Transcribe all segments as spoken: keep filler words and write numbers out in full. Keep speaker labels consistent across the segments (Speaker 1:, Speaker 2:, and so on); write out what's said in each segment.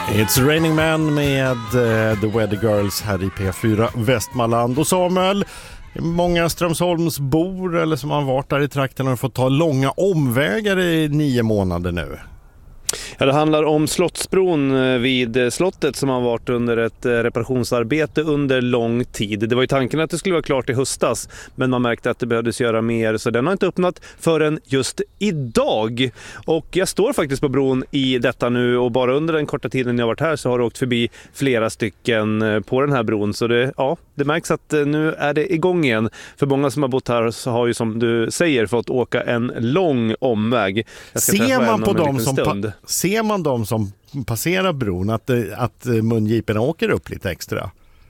Speaker 1: It's Raining Man med uh, The Weather Girls här i P fyra Västmanland. Och Samuel, många Strömsholmsbor eller som har varit där i trakten har fått ta långa omvägar i nio månader nu.
Speaker 2: Ja, det handlar om Slottsbron vid slottet som har varit under ett reparationsarbete under lång tid. Det var ju tanken att det skulle vara klart i höstas, men man märkte att det behövdes göra mer, så den har inte öppnat förrän just idag. Och jag står faktiskt på bron i detta nu, och bara under den korta tiden jag varit här så har det åkt förbi flera stycken på den här bron. Så det, ja, det märks att nu är det igång igen. För många som har bott här så har ju, som du säger, fått åka en lång omväg.
Speaker 1: Ser man på dem som pa- ser man dem som passerar bron att, att mungiporna åker upp lite extra?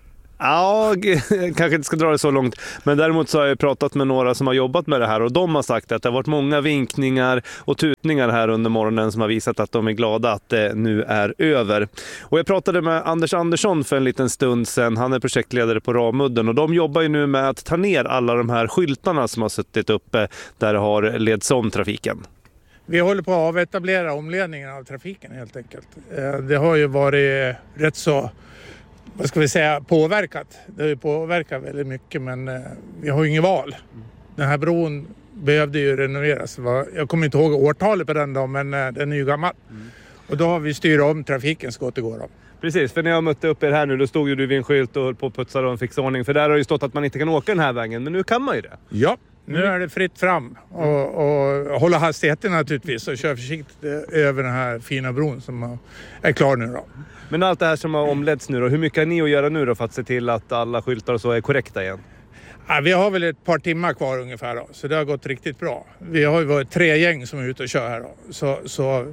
Speaker 2: Ja, kanske inte ska dra det så långt. Men däremot så har jag pratat med några som har jobbat med det här, och de har sagt att det har varit många vinkningar och tutningar här under morgonen som har visat att de är glada att det nu är över. Och jag pratade med Anders Andersson för en liten stund sedan. Han är projektledare på Ramudden, och de jobbar ju nu med att ta ner alla de här skyltarna som har suttit uppe där det har leds om trafiken.
Speaker 3: Vi håller på att avetablera omledningen av trafiken helt enkelt. Det har ju varit rätt så, vad ska vi säga, påverkat. Det har ju påverkat väldigt mycket, men vi har ju inget val. Den här bron behövde ju renoveras. Jag kommer inte ihåg årtalet på den då, men den är ju gammal. Mm. Och då har vi styrt om trafiken så gott det går.
Speaker 2: Precis, för när jag mötte upp er här nu, då stod ju du vid en skylt och höll på att putsa och fixa ordning. För där har ju stått att man inte kan åka den här vägen, men nu kan man ju det.
Speaker 3: Ja. Nu är det fritt fram och, och hålla hastigheten naturligtvis och köra försiktigt över den här fina bron som är klar nu då.
Speaker 2: Men allt det här som har omletts nu då, hur mycket har ni att göra nu då för att se till att alla skyltar och så är korrekta igen?
Speaker 3: Ja, vi har väl ett par timmar kvar ungefär då, så det har gått riktigt bra. Vi har ju varit tre gäng som är ute och kör här då, så, så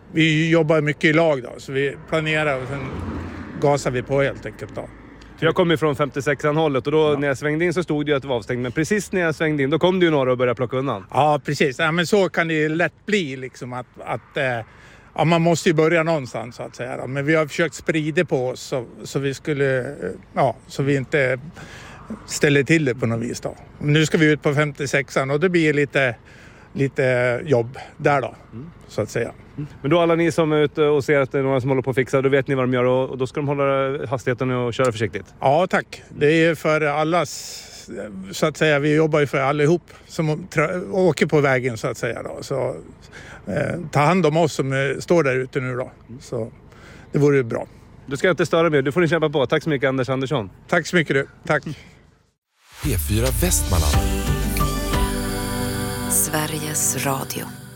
Speaker 3: vi jobbar mycket i lag då, så vi planerar och sen gasar vi på helt enkelt då.
Speaker 2: Jag kom ju från femtiosexan hållet, och då ja. när jag svängde in så stod det ju att det var avstängt. Men precis när jag svängde in, då kom det ju några och började plocka undan.
Speaker 3: Ja, precis. Ja, men så kan det ju lätt bli liksom att, att eh, ja, man måste ju börja någonstans så att säga. Men vi har försökt sprida på oss så, så vi skulle, ja, så vi inte ställer till det på något vis då. Men nu ska vi ut på femtiosexan och det blir lite, lite jobb där då, mm. så att säga.
Speaker 2: Mm. Men då alla ni som är ute och ser att det är några som håller på att fixa, då vet ni vad de gör, och då ska de hålla hastigheten och köra försiktigt. Ja,
Speaker 3: tack. Det är för allas, så att säga, vi jobbar ju för allihop som tra- åker på vägen så att säga då. Så eh, ta hand om oss som står där ute nu då. Så det vore bra.
Speaker 2: Du ska inte störa mer, du får ni kämpa på. Tack så mycket, Anders Andersson.
Speaker 3: Tack så mycket du, tack.
Speaker 4: P fyra Västmanland.
Speaker 5: Sveriges Radio.